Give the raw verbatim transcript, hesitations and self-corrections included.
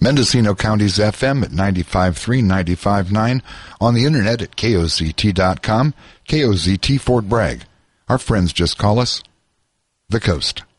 Mendocino County's F M at ninety-five point three, ninety-five point nine, on the internet at K O Z T dot com, K O Z T Fort Bragg. Our friends just call us The Coast.